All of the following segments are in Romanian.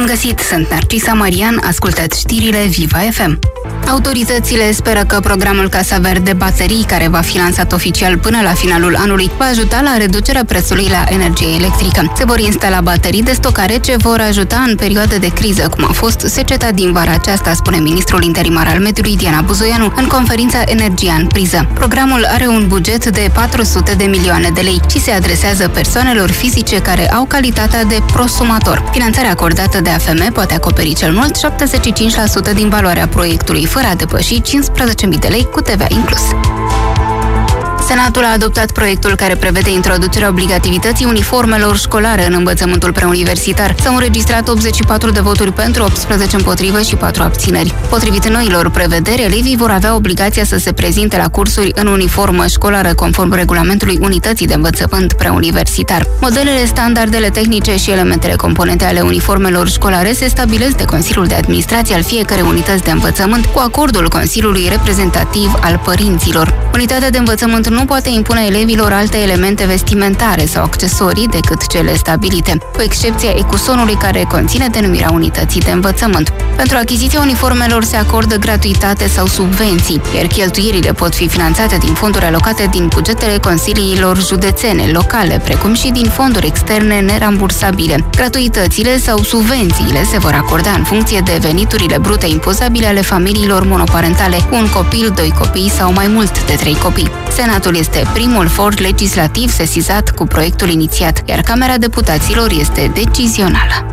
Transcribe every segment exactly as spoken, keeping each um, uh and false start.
Bun găsit, sunt Narcisa Marian, ascultați știrile Viva F M. Autoritățile speră că programul Casa Verde Baterii, care va fi lansat oficial până la finalul anului, va ajuta la reducerea prețului la energie electrică. Se vor instala baterii de stocare ce vor ajuta în perioade de criză, cum a fost seceta din vara aceasta, spune ministrul interimar al mediului Diana Buzoianu în conferința Energia în priză. Programul are un buget de patru sute de milioane de lei și se adresează persoanelor fizice care au calitatea de prosumator. Finanțarea acordată de A F M poate acoperi cel mult șaptezeci și cinci la sută din valoarea proiectului, fără a depăși cincisprezece mii de lei cu T V A inclus. Senatul a adoptat proiectul care prevede introducerea obligativității uniformelor școlare în învățământul preuniversitar. S-au înregistrat optzeci și patru de voturi pentru, optsprezece împotrivă și patru abțineri. Potrivit noilor prevederi, elevii vor avea obligația să se prezinte la cursuri în uniformă școlară, conform regulamentului Unității de Învățământ Preuniversitar. Modelele, standardele tehnice și elementele componente ale uniformelor școlare se stabilesc de Consiliul de Administrație al fiecărei unități de învățământ, cu acordul Consiliului Reprezentativ al Părinților. Unitatea de învățământ nu poate impune elevilor alte elemente vestimentare sau accesorii decât cele stabilite, cu excepția ecusonului care conține denumirea unității de învățământ. Pentru achiziția uniformelor se acordă gratuitate sau subvenții, iar cheltuielile pot fi finanțate din fonduri alocate din bugetele consiliilor județene, locale, precum și din fonduri externe nerambursabile. Gratuitățile sau subvențiile se vor acorda în funcție de veniturile brute impozabile ale familiilor monoparentale cu un copil, doi copii sau mai mult de trei copii. Senatul este primul for legislativ sesizat cu proiectul inițiat, iar Camera Deputaților este decizională.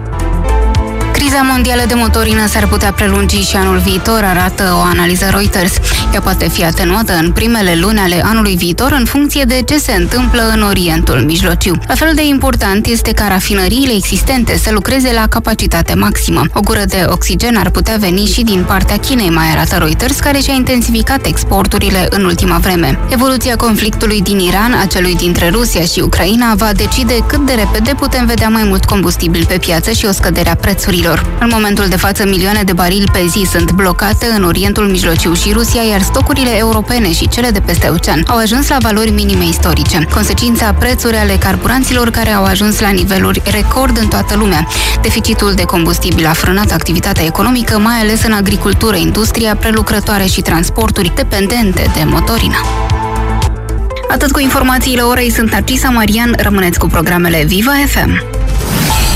Criza mondială de motorină s-ar putea prelungi și anul viitor, arată o analiză Reuters. Ea poate fi atenuată în primele luni ale anului viitor în funcție de ce se întâmplă în Orientul Mijlociu. La fel de important este ca rafinăriile existente să lucreze la capacitate maximă. O gură de oxigen ar putea veni și din partea Chinei, mai arată Reuters, care și-a intensificat exporturile în ultima vreme. Evoluția conflictului din Iran, a celui dintre Rusia și Ucraina, va decide cât de repede putem vedea mai mult combustibil pe piață și o scădere a prețurilor. În momentul de față, milioane de barili pe zi sunt blocate în Orientul Mijlociu și Rusia, iar stocurile europene și cele de peste ocean au ajuns la valori minime istorice. Consecința, prețuri ale carburanților care au ajuns la niveluri record în toată lumea. Deficitul de combustibil a frânat activitatea economică, mai ales în agricultură, industria, prelucrătoare și transporturi dependente de motorină. Atât cu informațiile orei, sunt Narcisa Marian, rămâneți cu programele Viva F M.